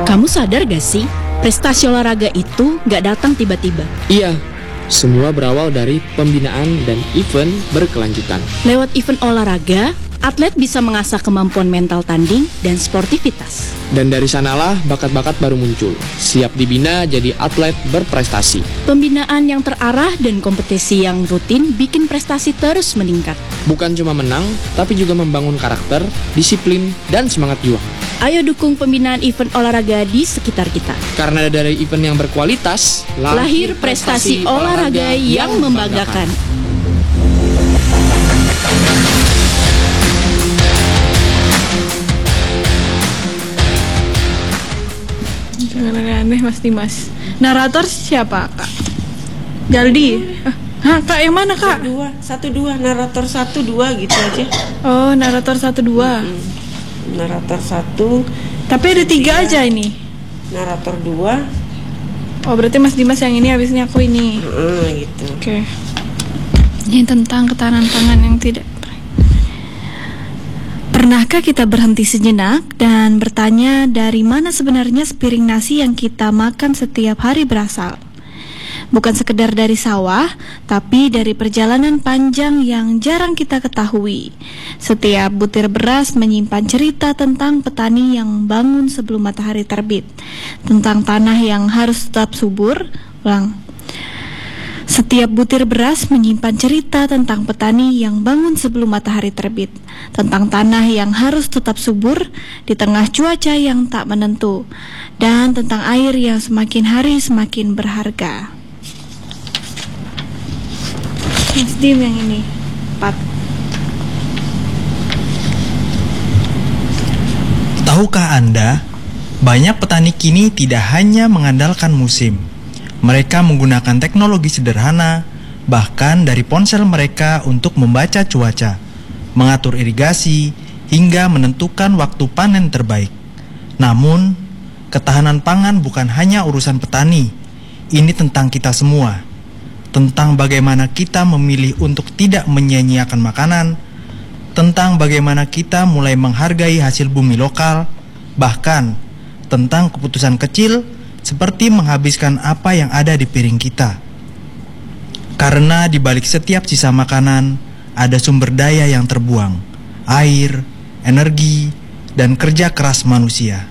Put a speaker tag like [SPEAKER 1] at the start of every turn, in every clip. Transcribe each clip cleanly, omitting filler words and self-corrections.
[SPEAKER 1] Kamu sadar gak sih, prestasi olahraga itu gak datang tiba-tiba.
[SPEAKER 2] Iya, semua berawal dari pembinaan dan event berkelanjutan.
[SPEAKER 1] Lewat event olahraga, atlet bisa mengasah kemampuan mental tanding dan sportivitas.
[SPEAKER 2] Dan dari sanalah bakat-bakat baru muncul, siap dibina jadi atlet berprestasi.
[SPEAKER 1] Pembinaan yang terarah dan kompetisi yang rutin bikin prestasi terus meningkat.
[SPEAKER 2] Bukan cuma menang, tapi juga membangun karakter, disiplin, dan semangat juang.
[SPEAKER 1] Ayo dukung pembinaan event olahraga di sekitar kita.
[SPEAKER 2] Karena dari event yang berkualitas,
[SPEAKER 1] lahir prestasi olahraga yang membanggakan.
[SPEAKER 3] Jangan aneh-aneh Mas Dimas. Narator siapa Kak? Galdi? Hah, Kak yang mana Kak?
[SPEAKER 4] Satu dua, narator 1, 2 gitu aja.
[SPEAKER 3] Oh, narator 1, 2.
[SPEAKER 4] Narator 1.
[SPEAKER 3] Tapi ada 3 aja ini.
[SPEAKER 4] Narator 2.
[SPEAKER 3] Oh, berarti Mas Dimas yang ini, habisnya aku ini.
[SPEAKER 4] Gitu.
[SPEAKER 3] Oke. Ini tentang ketahanan pangan yang tidak. Pernahkah kita berhenti sejenak dan bertanya dari mana sebenarnya sepiring nasi yang kita makan setiap hari berasal? Bukan sekedar dari sawah, tapi dari perjalanan panjang yang jarang kita ketahui. Setiap butir beras menyimpan cerita tentang petani yang bangun sebelum matahari terbit, tentang tanah yang harus tetap subur. Setiap butir beras menyimpan cerita tentang petani yang bangun sebelum matahari terbit, tentang tanah yang harus tetap subur di tengah cuaca yang tak menentu, dan tentang air yang semakin hari semakin berharga. Mas Dim yang ini 4.
[SPEAKER 5] Tahukah Anda, banyak petani kini tidak hanya mengandalkan musim. Mereka menggunakan teknologi sederhana, bahkan dari ponsel mereka untuk membaca cuaca, mengatur irigasi, hingga menentukan waktu panen terbaik. Namun, ketahanan pangan bukan hanya urusan petani. Ini tentang kita semua. Tentang bagaimana kita memilih untuk tidak menyia-nyiakan makanan, tentang bagaimana kita mulai menghargai hasil bumi lokal, bahkan tentang keputusan kecil seperti menghabiskan apa yang ada di piring kita. Karena di balik setiap sisa makanan ada sumber daya yang terbuang, air, energi, dan kerja keras manusia.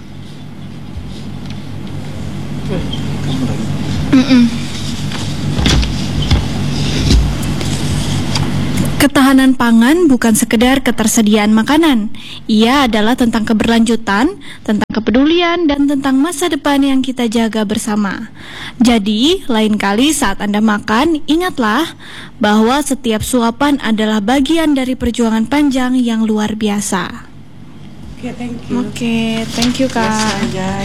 [SPEAKER 3] Ketahanan pangan bukan sekedar ketersediaan makanan. Ia adalah tentang keberlanjutan, tentang kepedulian, dan tentang masa depan yang kita jaga bersama. Jadi, lain kali saat Anda makan, ingatlah bahwa setiap suapan adalah bagian dari perjuangan panjang yang luar biasa.
[SPEAKER 4] Oke, thank you.
[SPEAKER 3] Oke, thank you Kak.
[SPEAKER 4] Biasa aja.